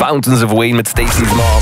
Fountains of Wayne met Stacey's Mom.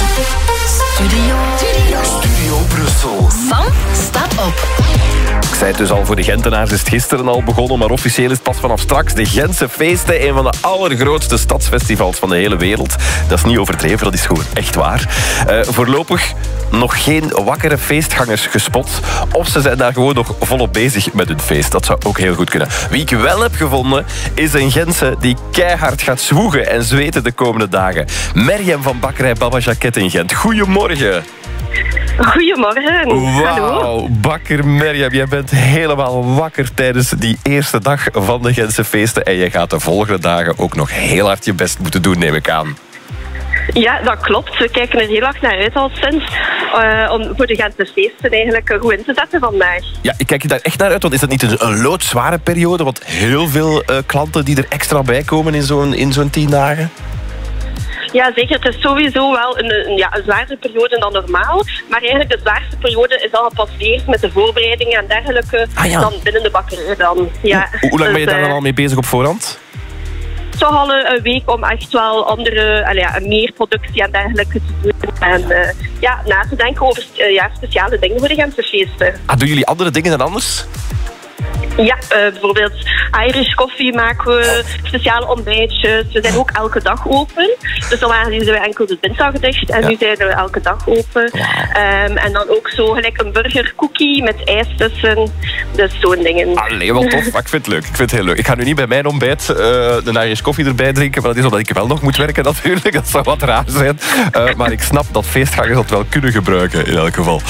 Studio Brussel. Sam staat op. Ik zei het dus al, voor de Gentenaars is het gisteren al begonnen, maar officieel is het pas vanaf straks de Gentse Feesten, een van de allergrootste stadsfestivals van de hele wereld. Dat is niet overdreven, dat is gewoon echt waar. Voorlopig nog geen wakkere feestgangers gespot, of ze zijn daar gewoon nog volop bezig met hun feest. Dat zou ook heel goed kunnen. Wie ik wel heb gevonden, is een Gentse die keihard gaat zwoegen en zweten de komende dagen. Merjem van bakkerij Baba Jaquet in Gent. Goedemorgen. Goedemorgen. Wauw, bakker Merjem, jij bent helemaal wakker tijdens die eerste dag van de Gentse Feesten en je gaat de volgende dagen ook nog heel hard je best moeten doen, neem ik aan. Ja, dat klopt. We kijken er heel hard naar uit al sinds om voor de Gentse Feesten eigenlijk goed in te zetten vandaag. Ja, ik kijk je daar echt naar uit, want is dat niet een loodzware periode? Want heel veel klanten die er extra bij komen in zo'n 10 dagen? Ja, zeker. Het is sowieso wel een zwaardere periode dan normaal. Maar eigenlijk de zwaarste periode is al gepasseerd met de voorbereidingen en dergelijke dan binnen de bakkerij dan. Ja. Hoe lang ben je daar dan al mee bezig op voorhand? Toch al een week om echt wel meer productie en dergelijke te doen. En na te denken over speciale dingen voor de Gentse Feesten. Doen jullie andere dingen dan anders? Ja, bijvoorbeeld Irish koffie maken we, speciale ontbijtjes. We zijn ook elke dag open. Dus normaal zijn we enkel de dinsdag dicht en nu zijn we elke dag open. En dan ook zo gelijk een burgercookie met ijs tussen. Dus zo'n dingen. Allee, wel tof. Maar ik vind het leuk. Ik vind het heel leuk. Ik ga nu niet bij mijn ontbijt een Irish koffie erbij drinken, maar dat is omdat ik wel nog moet werken natuurlijk. Dat zou wat raar zijn. Maar ik snap dat feestgangers dat wel kunnen gebruiken in elk geval.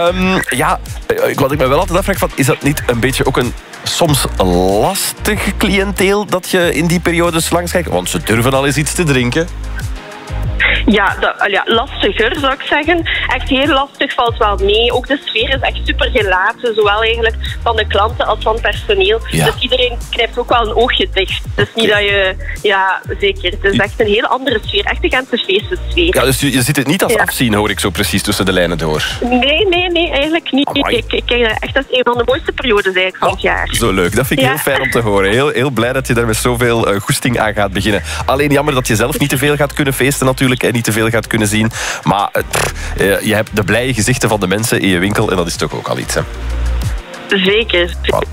Wat ik me wel altijd afvraag, is dat niet een beetje ook een soms lastig cliënteel dat je in die periodes langs kijkt? Want ze durven al eens iets te drinken. Ja, lastiger zou ik zeggen. Echt heel lastig valt wel mee. Ook de sfeer is echt super gelaten, zowel eigenlijk van de klanten als van het personeel. Ja. Dus iedereen knijpt ook wel een oogje dicht. Dus niet dat je... Ja, zeker. Het is echt een heel andere sfeer. Echt een Gentse feestensfeer. Ja, dus je zit het niet als afzien, hoor ik zo precies tussen de lijnen door. Nee, eigenlijk niet. Ik kijk echt, dat is een van de mooiste periodes eigenlijk van het jaar. Zo leuk. Dat vind ik heel fijn om te horen. Heel blij dat je daar met zoveel goesting aan gaat beginnen. Alleen jammer dat je zelf niet te veel gaat kunnen feesten natuurlijk en niet te veel gaat kunnen zien. Maar je hebt de blije gezichten van de mensen in je winkel en dat is toch ook al iets, hè? Zeker.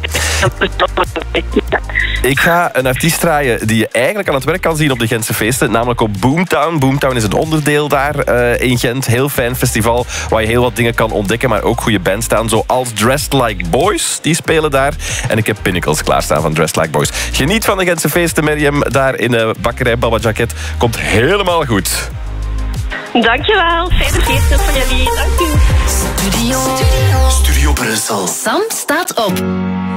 Ik ga een artiest draaien die je eigenlijk aan het werk kan zien op de Gentse Feesten, namelijk op Boomtown. Boomtown is een onderdeel daar in Gent. Heel fijn festival waar je heel wat dingen kan ontdekken, maar ook goede bands staan, zoals Dressed Like Boys. Die spelen daar. En ik heb Pinnacles klaarstaan van Dressed Like Boys. Geniet van de Gentse Feesten, Merjem, daar in de bakkerij Baba Jaquet. Komt helemaal goed. Dankjewel. Fijne feesten van jullie. Dank u. Studio Brussel. Sam staat op.